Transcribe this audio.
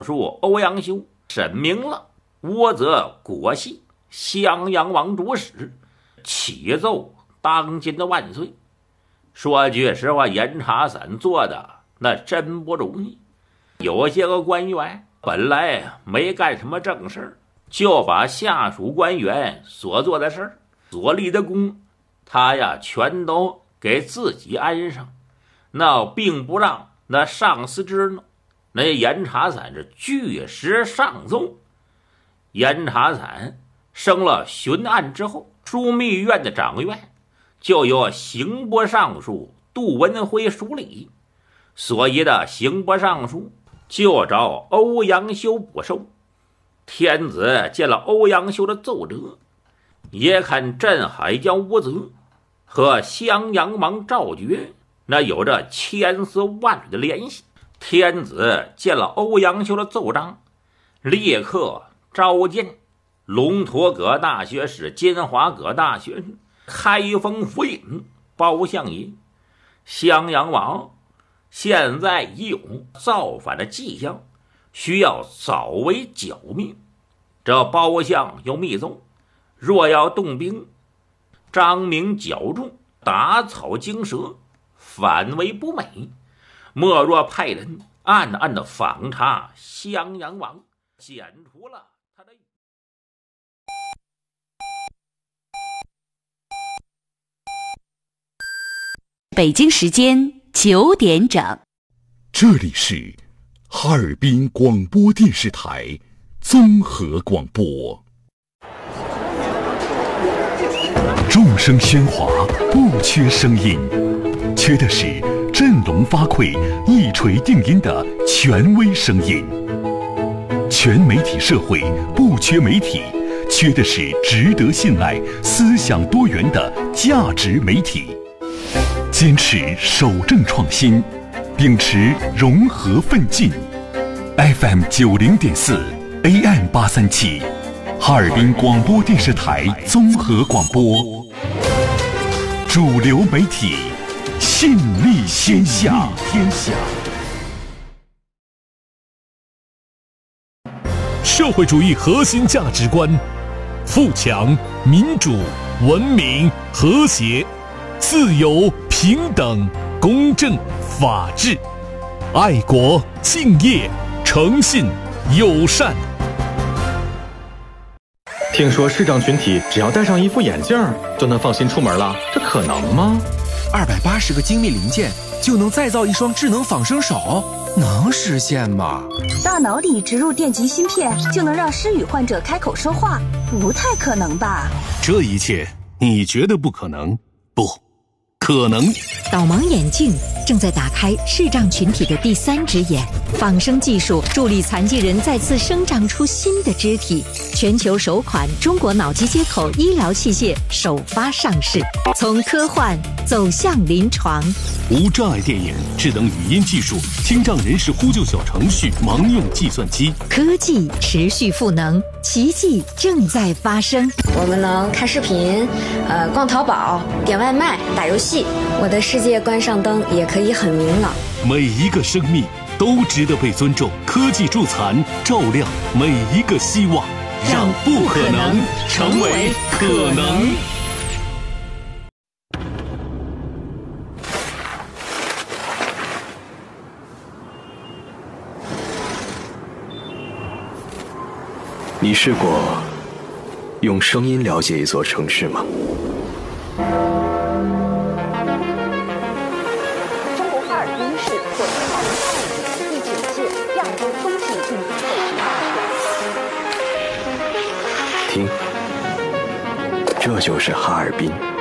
述欧阳修审明了，我则果系襄阳王主使，启奏当今的万岁。说句实话，严查散做的那真不容易。有些个官员本来没干什么正事，就把下属官员所做的事、所立的功，他呀全都给自己安上，那并不让那上司知呢。那严查散是据实上奏。严查散升了巡按之后，枢密院的掌院就由刑部尚书杜文辉署理，所以的刑部尚书就找欧阳修补收。天子见了欧阳修的奏折，也看镇海将吴泽和襄阳王赵觉那有着千丝万缕的联系。天子见了欧阳修的奏章，立刻召见龙陀阁大学士、金华阁大学士、开封府尹包相爷。襄阳王现在已有造反的迹象，需要早为剿灭。这包相又密奏，若要动兵，张明剿众，打草惊蛇，反为不美。莫若派人暗暗的访查襄阳王，剪除了他的。 北京时间9点整， 这里是哈尔滨广播电视台综合广播。众声喧哗，不缺声音，缺的是振聋发聩、一锤定音的权威声音。全媒体社会不缺媒体，缺的是值得信赖、思想多元的价值媒体。坚持守正创新，秉持融合奋进。FM 90.4 AM 837，哈尔滨广播电视台综合广播，主流媒体，信力天下。 社会主义核心价值观：富强、民主、文明、和谐、自由、平等、公正、法治、爱国、敬业、诚信、友善。 听说视障群体只要戴上一副眼镜就能放心出门了，这可能吗 ？280个精密零件就能再造一双智能仿生手，能实现吗？ 大脑里植入电极芯片就能让失语患者开口说话，不太可能吧？ 这一切你觉得不可能？不可能。 导盲眼镜正在打开视障群体的第3只眼，仿生技术助力残疾人再次生长出新的肢体。全球首款中国脑机接口医疗器械首发上市，从科幻走向临床。 无障碍电眼、智能语音技术、听障人士呼救小程序、盲用计算机， 科技持续赋能，奇迹正在发生。 我们能看视频，逛淘宝、点外卖、打游戏。我的世界关上灯也可以很明朗。 每一个生命都值得被尊重，科技助残，照亮每一个希望，让不可能成为可能。 你试过用声音了解一座城市吗？ 中国哈尔滨市获得2025年第9届亚洲风景运动会举办权。 听，这就是哈尔滨。